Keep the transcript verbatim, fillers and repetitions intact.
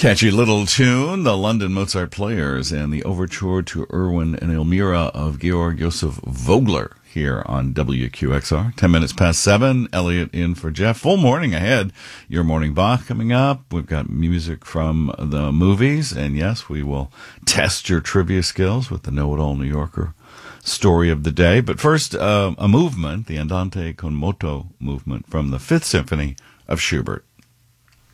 Catchy little tune, the London Mozart Players and the overture to Erwin and Elmira of Georg Josef Vogler here on W Q X R. Ten minutes past seven, Elliot in for Jeff. Full morning ahead. Your Morning Bach coming up. We've got music from the movies, and yes, we will test your trivia skills with the Know-It-All New Yorker story of the day. But first, uh, a movement, the Andante con moto movement from the Fifth Symphony of Schubert.